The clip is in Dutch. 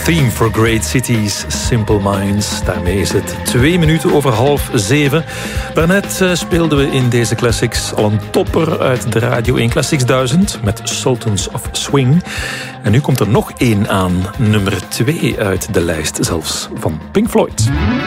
Theme for Great Cities, Simple Minds. Daarmee is het 2 minuten over 6:30. Daarnet speelden we in deze classics al een topper uit de Radio 1 Classics 1000 met Sultans of Swing. En nu komt er nog één aan, nummer 2 uit de lijst zelfs van Pink Floyd.